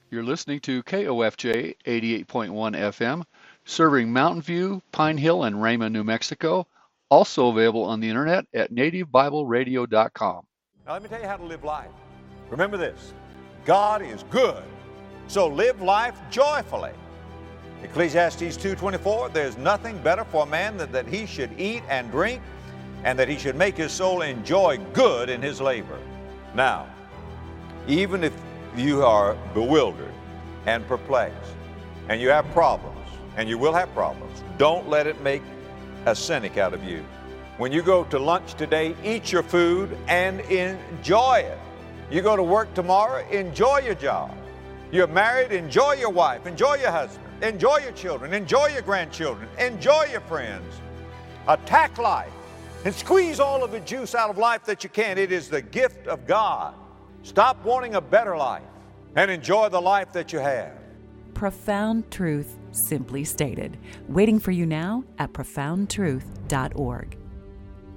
You're listening to KOFJ 88.1 FM, serving Mountain View, Pine Hill, and Rama, New Mexico. Also available on the internet at nativebibleradio.com. Now, let me tell you how to live life. Remember this: God is good, so live life joyfully. Ecclesiastes 2:24, there's nothing better for a man than that he should eat and drink, and that he should make his soul enjoy good in his labor. Now, even if you are bewildered and perplexed, and you have problems, and you will have problems, don't let it make a cynic out of you. When you go to lunch today, eat your food and enjoy it. You go to work tomorrow, enjoy your job. You're married, enjoy your wife, enjoy your husband, enjoy your children, enjoy your grandchildren, enjoy your friends. Attack life and squeeze all of the juice out of life that you can. It is the gift of God. Stop wanting a better life and enjoy the life that you have. Profound truth simply stated. Waiting for you now at profoundtruth.org.